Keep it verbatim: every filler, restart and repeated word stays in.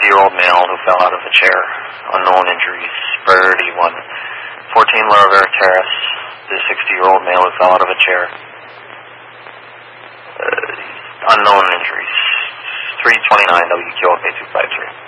sixty-year-old male who fell out of a chair. Unknown injuries. Priority one. fourteen Laura Vera Terrace, the sixty-year-old male who fell out of a chair. Uh, unknown injuries. three twenty-nine W Q O K two five three.